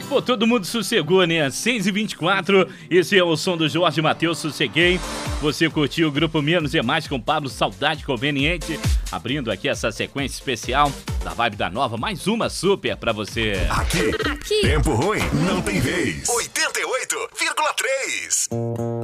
Pô, todo mundo sossegou, né? 6h24, esse é o som do Jorge Mateus, Sosseguei. Você curtiu o Grupo Menos e Mais com Pablo Saudade Conveniente. Abrindo aqui essa sequência especial da Vibe da Nova, mais uma super pra você. Aqui. Tempo ruim não tem vez. 88,3.